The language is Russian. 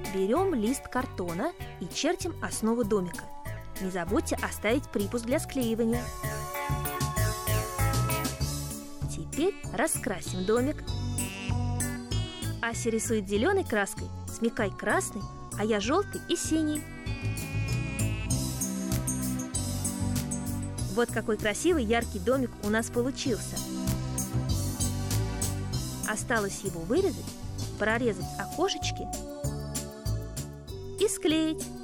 Берем лист картона и чертим основу домика. Не забудьте оставить припуск для склеивания. Теперь раскрасим домик. Ася рисует зеленой краской, Смекай красной, а я желтой и синей. Вот какой красивый яркий домик у нас получился. Осталось его вырезать, прорезать окошечки и склеить.